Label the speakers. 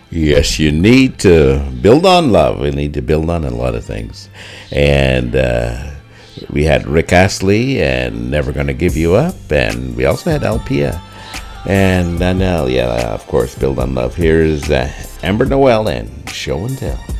Speaker 1: Yes, you need to build on love. We need to build on a lot of things. And we had Rick Astley and Never Gonna Give You Up. And we also had Alpia. And Danielle, yeah, of course, build on love. Here's Amber Noel and Show and Tell.